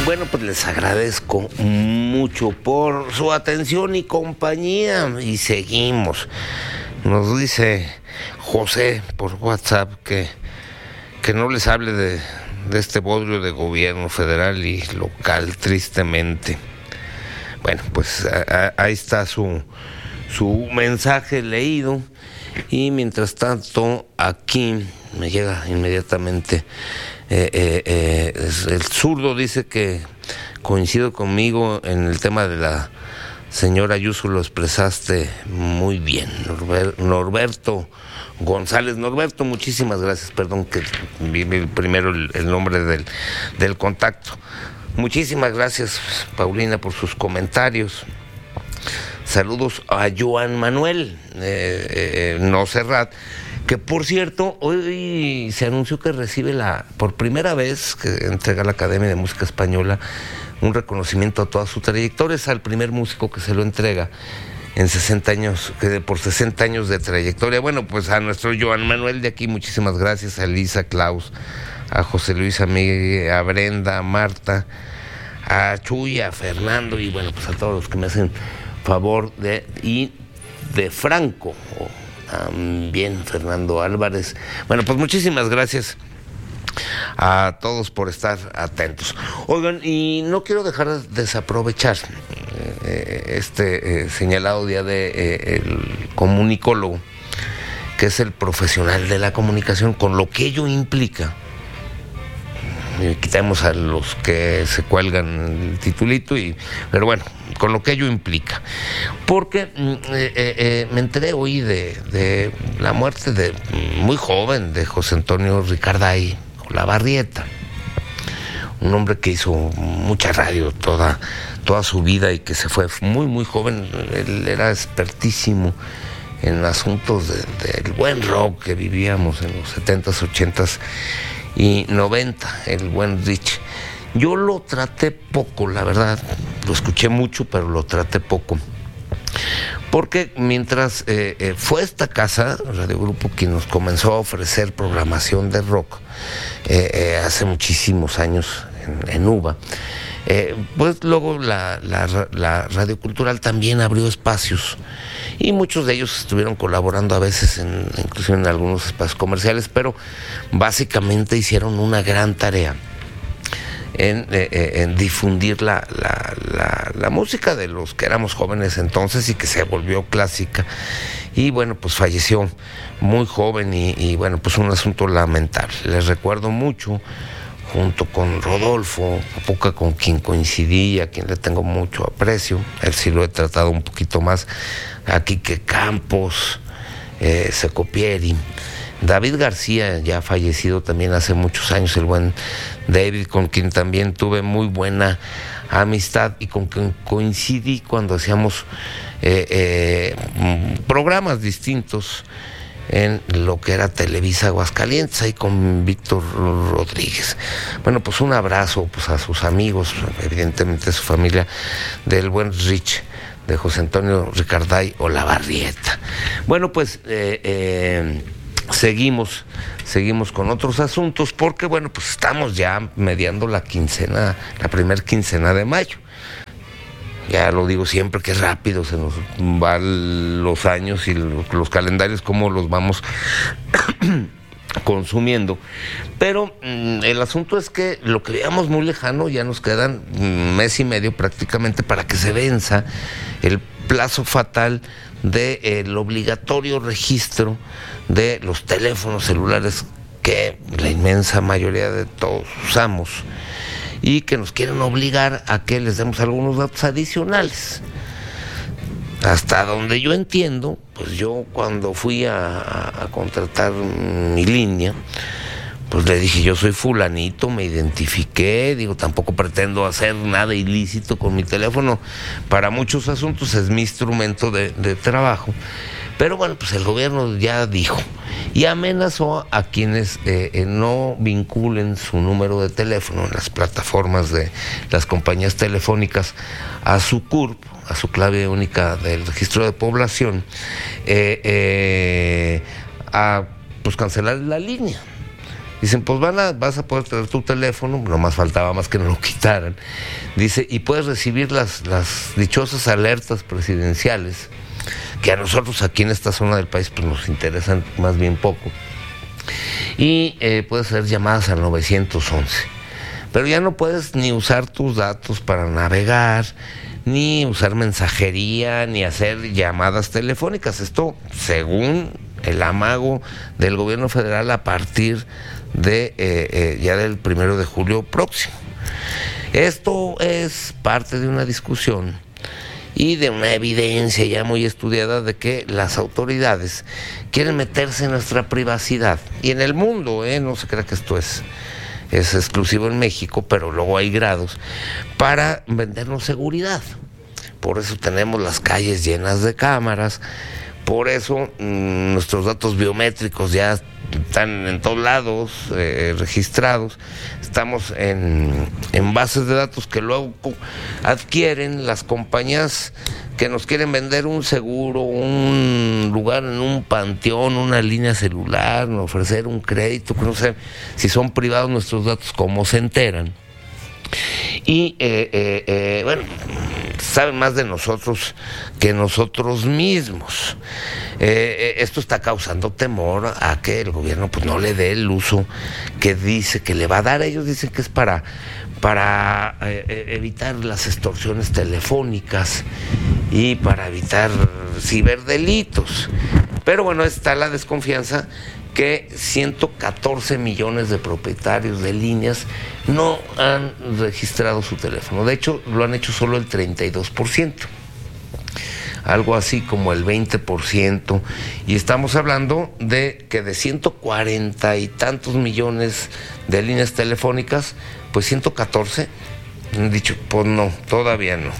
bueno, pues les agradezco mucho por su atención y compañía. Y seguimos. Nos dice José por WhatsApp que no les hable de este bodrio de gobierno federal y local, tristemente. Bueno, pues ahí está su mensaje leído. Y mientras tanto, aquí me llega inmediatamente el zurdo dice que coincido conmigo en el tema de la señora Ayuso, lo expresaste muy bien. Norberto González. Norberto, muchísimas gracias. Perdón que vi primero el nombre del contacto. Muchísimas gracias, Paulina, por sus comentarios. Saludos a Joan Manuel Nocerrat, que por cierto, hoy se anunció que recibe por primera vez que entrega la Academia de Música Española un reconocimiento a toda su trayectoria. Es al primer músico que se lo entrega en 60 años, por 60 años de trayectoria. Bueno, pues a nuestro Joan Manuel de aquí, muchísimas gracias, a Elisa, Klaus, a José Luis, a Miguel, a Brenda, a Marta, a Chuy, a Fernando, y bueno, pues a todos los que me hacen favor de Franco, también Fernando Álvarez. Bueno, pues muchísimas gracias a todos por estar atentos. Oigan, y no quiero dejar de desaprovechar este señalado día de el comunicólogo, que es el profesional de la comunicación, con lo que ello implica. Quitamos a los que se cuelgan el titulito, pero bueno, con lo que ello implica. Porque me enteré hoy de la muerte de muy joven de José Antonio Ricarday Olavarrieta, un hombre que hizo mucha radio toda su vida y que se fue muy, muy joven. Él era expertísimo en asuntos del buen rock que vivíamos en los 70s, 80s y 90, el buen Rich. Yo lo traté poco, la verdad, lo escuché mucho, pero lo traté poco. Porque mientras fue esta casa, Radio Grupo, quien nos comenzó a ofrecer programación de rock hace muchísimos años en UBA, pues luego la Radio Cultural también abrió espacios, y muchos de ellos estuvieron colaborando a veces incluso en algunos espacios comerciales, pero básicamente hicieron una gran tarea en difundir la música de los que éramos jóvenes entonces y que se volvió clásica. Y bueno, pues falleció muy joven y bueno, pues un asunto lamentable. Les recuerdo mucho, junto con Rodolfo Poca, con quien coincidí, a quien le tengo mucho aprecio. Él sí lo he tratado un poquito más. A Quique Campos, Secopieri, David García, ya fallecido también hace muchos años, el buen David, con quien también tuve muy buena amistad y con quien coincidí cuando hacíamos programas distintos en lo que era Televisa Aguascalientes, ahí con Víctor Rodríguez. Bueno, pues un abrazo pues a sus amigos, evidentemente a su familia, del buen Rich, de José Antonio Ricarday Olavarrieta. Bueno, pues seguimos con otros asuntos, porque bueno, pues estamos ya mediando la primer quincena de mayo. Ya lo digo siempre, que rápido se nos van los años y los calendarios, cómo los vamos consumiendo. Pero el asunto es que lo que veamos muy lejano, ya nos quedan un mes y medio prácticamente para que se venza el plazo fatal del obligatorio registro de los teléfonos celulares que la inmensa mayoría de todos usamos, y que nos quieren obligar a que les demos algunos datos adicionales. Hasta donde yo entiendo, pues yo cuando fui a contratar mi línea, pues le dije, yo soy fulanito, me identifiqué, digo, tampoco pretendo hacer nada ilícito con mi teléfono. Para muchos asuntos es mi instrumento de trabajo. Pero bueno, pues el gobierno ya dijo y amenazó a quienes no vinculen su número de teléfono en las plataformas de las compañías telefónicas a su CURP, a su clave única del registro de población, a pues cancelar la línea. Dicen, pues vas a poder tener tu teléfono, nomás faltaba más que no lo quitaran. Dice, y puedes recibir las dichosas alertas presidenciales, que a nosotros aquí en esta zona del país pues nos interesan más bien poco. Y puedes hacer llamadas al 911. Pero ya no puedes ni usar tus datos para navegar, ni usar mensajería, ni hacer llamadas telefónicas. Esto según el amago del gobierno federal a partir de ya del 1 de julio próximo. Esto es parte de una discusión y de una evidencia ya muy estudiada de que las autoridades quieren meterse en nuestra privacidad. Y en el mundo, no se crea que esto es exclusivo en México, pero luego hay grados para vendernos seguridad. Por eso tenemos las calles llenas de cámaras, por eso nuestros datos biométricos ya están en todos lados registrados. Estamos en bases de datos que luego adquieren las compañías que nos quieren vender un seguro, un lugar en un panteón, una línea celular, ofrecer un crédito, que no sé si son privados nuestros datos, cómo se enteran. Y bueno, saben más de nosotros que nosotros mismos. Esto está causando temor a que el gobierno pues no le dé el uso que dice que le va a dar. Ellos dicen que es para evitar las extorsiones telefónicas y para evitar ciberdelitos. Pero bueno, está la desconfianza que 114 millones de propietarios de líneas no han registrado su teléfono. De hecho, lo han hecho solo el 32%. Algo así como el 20%. Y estamos hablando de que de 140 y tantos millones de líneas telefónicas, pues 114 han dicho, pues no, todavía no.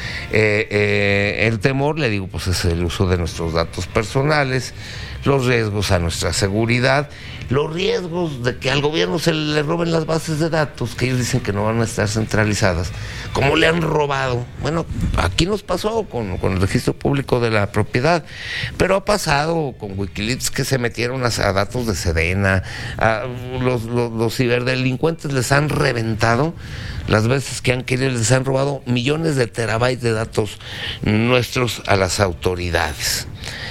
El temor, le digo, pues es el uso de nuestros datos personales, los riesgos a nuestra seguridad, los riesgos de que al gobierno se le roben las bases de datos, que ellos dicen que no van a estar centralizadas, como le han robado. Bueno, aquí nos pasó con el registro público de la propiedad, pero ha pasado con Wikileaks que se metieron a datos de Sedena, los ciberdelincuentes les han reventado las veces que han querido, les han robado millones de terabytes de datos nuestros a las autoridades.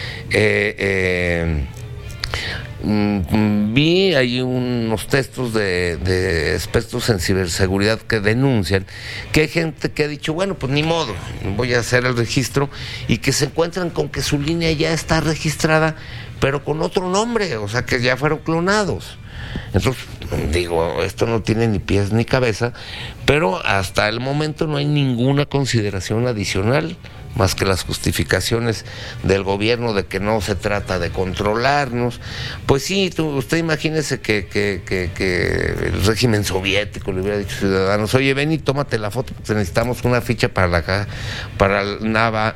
Vi ahí unos textos de expertos en ciberseguridad que denuncian que hay gente que ha dicho, bueno, pues ni modo, voy a hacer el registro, y que se encuentran con que su línea ya está registrada, pero con otro nombre, o sea que ya fueron clonados. Entonces, digo, esto no tiene ni pies ni cabeza, pero hasta el momento no hay ninguna consideración adicional más que las justificaciones del gobierno de que no se trata de controlarnos. Pues sí, usted imagínese que el régimen soviético le hubiera dicho a ciudadanos, oye, ven y tómate la foto, porque necesitamos una ficha para el NAVA,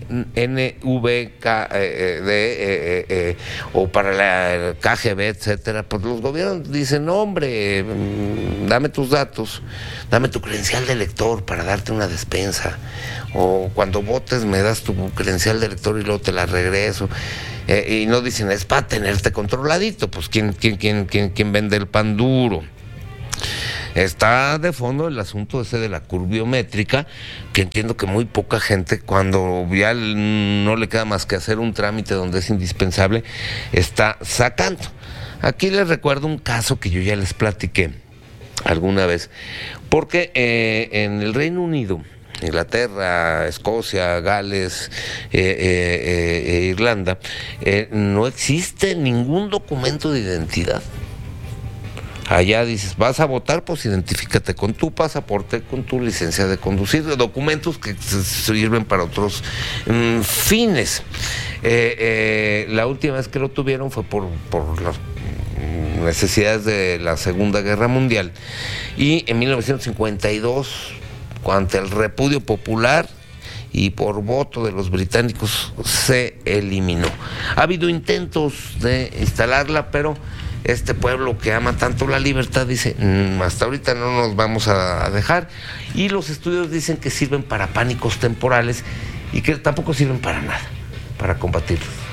NVKD, o para la KGB, etcétera. Pues los gobiernos dicen, hombre, dame tus datos, dame tu credencial de lector para darte una despensa, o cuando votes me das tu credencial de lector y luego te la regreso. Y no dicen, es para tenerte controladito. Pues ¿quién vende el pan duro? Está de fondo el asunto ese de la curbiométrica, que entiendo que muy poca gente, cuando ya no le queda más que hacer un trámite donde es indispensable, está sacando. Aquí les recuerdo un caso que yo ya les platiqué alguna vez, porque en el Reino Unido, Inglaterra, Escocia, Gales, Irlanda, no existe ningún documento de identidad. Allá dices, vas a votar, pues identifícate con tu pasaporte, con tu licencia de conducir, documentos que sirven para otros fines. La última vez que lo tuvieron fue por las necesidades de la Segunda Guerra Mundial, y en 1952, ante el repudio popular y por voto de los británicos, se eliminó. Ha habido intentos de instalarla, pero este pueblo que ama tanto la libertad dice, hasta ahorita no nos vamos a dejar, y los estudios dicen que sirven para pánicos temporales y que tampoco sirven para nada, para combatirlos.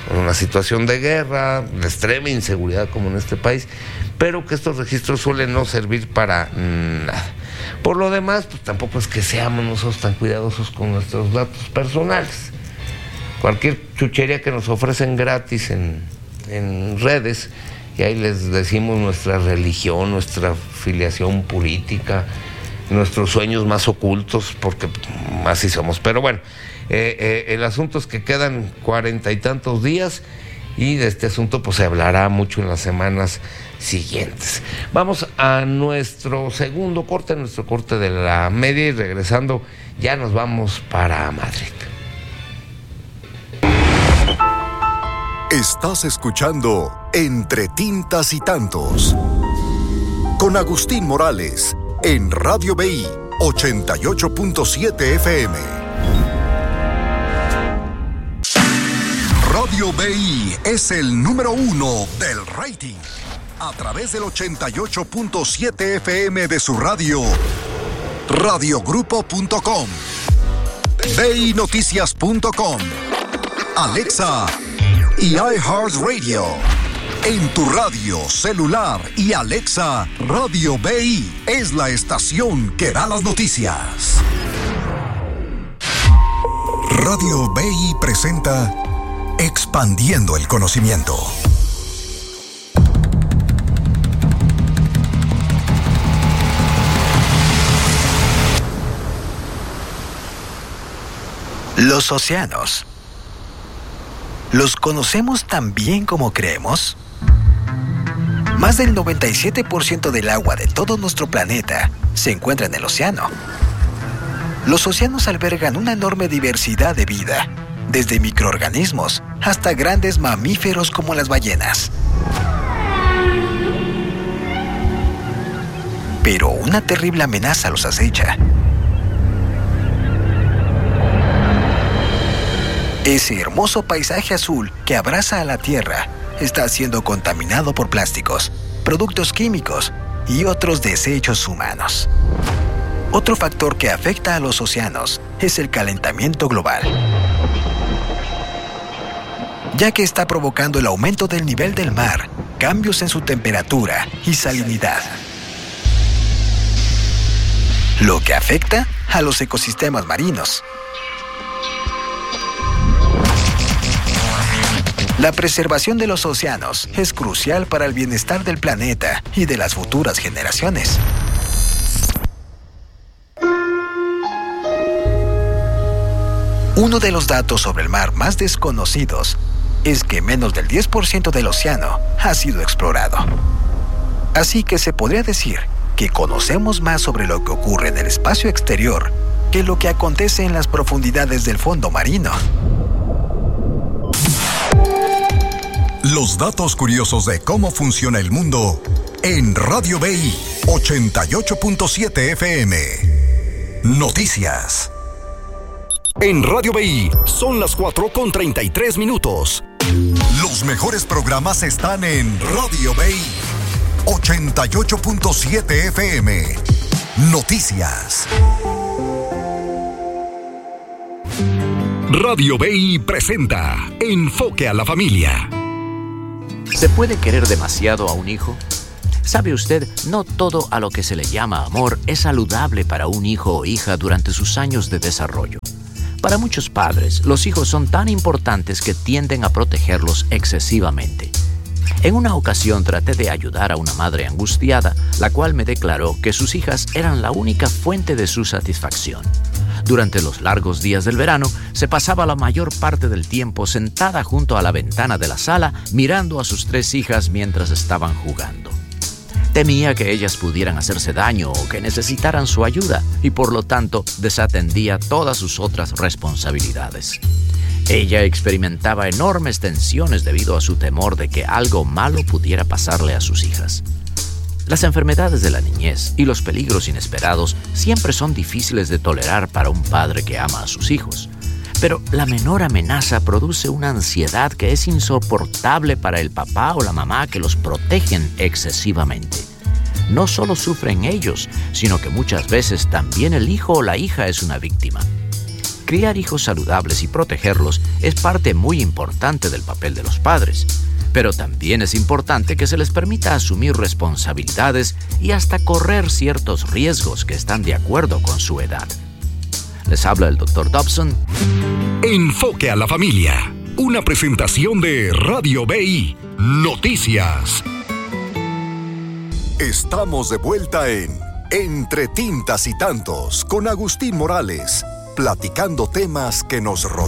una situación de guerra, de extrema inseguridad como en este país, pero que estos registros suelen no servir para nada. Por lo demás, pues tampoco es que seamos nosotros tan cuidadosos con nuestros datos personales. Cualquier chuchería que nos ofrecen gratis en redes, y ahí les decimos nuestra religión, nuestra filiación política, nuestros sueños más ocultos, porque así somos. Pero bueno, el asunto es que quedan 40 y tantos días y de este asunto pues se hablará mucho en las semanas siguientes. Vamos a nuestro segundo corte, nuestro corte de la media, y regresando ya nos vamos para Madrid. Estás escuchando Entre Tintas y Tantos con Agustín Morales en Radio BI 88.7 FM. Radio BI es el número 1 del rating a través del 88.7 FM de su radio, radiogrupo.com, binoticias.com, Alexa y iHeartRadio. En tu radio, celular y Alexa, Radio BI es la estación que da las noticias. Radio BI presenta Expandiendo el Conocimiento. Los océanos, ¿los conocemos tan bien como creemos? Más del 97% del agua de todo nuestro planeta se encuentra en el océano. Los océanos albergan una enorme diversidad de vida, desde microorganismos hasta grandes mamíferos como las ballenas. Pero una terrible amenaza los acecha. Ese hermoso paisaje azul que abraza a la Tierra está siendo contaminado por plásticos, productos químicos y otros desechos humanos. Otro factor que afecta a los océanos es el calentamiento global, ya que está provocando el aumento del nivel del mar, cambios en su temperatura y salinidad, lo que afecta a los ecosistemas marinos. La preservación de los océanos es crucial para el bienestar del planeta y de las futuras generaciones. Uno de los datos sobre el mar más desconocidos es que menos del 10% del océano ha sido explorado. Así que se podría decir que conocemos más sobre lo que ocurre en el espacio exterior que lo que acontece en las profundidades del fondo marino. Los datos curiosos de cómo funciona el mundo en Radio BI 88.7 FM. Noticias. En Radio BI son las 4:33. Los mejores programas están en Radio BI 88.7 FM. Noticias. Radio BI presenta Enfoque a la Familia. ¿Se puede querer demasiado a un hijo? ¿Sabe usted? No todo a lo que se le llama amor es saludable para un hijo o hija durante sus años de desarrollo. Para muchos padres, los hijos son tan importantes que tienden a protegerlos excesivamente. En una ocasión traté de ayudar a una madre angustiada, la cual me declaró que sus hijas eran la única fuente de su satisfacción. Durante los largos días del verano, se pasaba la mayor parte del tiempo sentada junto a la ventana de la sala, mirando a sus 3 hijas mientras estaban jugando. Temía que ellas pudieran hacerse daño o que necesitaran su ayuda y por lo tanto desatendía todas sus otras responsabilidades. Ella experimentaba enormes tensiones debido a su temor de que algo malo pudiera pasarle a sus hijas. Las enfermedades de la niñez y los peligros inesperados siempre son difíciles de tolerar para un padre que ama a sus hijos. Pero la menor amenaza produce una ansiedad que es insoportable para el papá o la mamá que los protegen excesivamente. No solo sufren ellos, sino que muchas veces también el hijo o la hija es una víctima. Criar hijos saludables y protegerlos es parte muy importante del papel de los padres, pero también es importante que se les permita asumir responsabilidades y hasta correr ciertos riesgos que están de acuerdo con su edad. Les habla el Dr. Dobson. Enfoque a la familia. Una presentación de Radio BI Noticias. Estamos de vuelta en Entre Tintas y Tantos con Agustín Morales, platicando temas que nos rodean.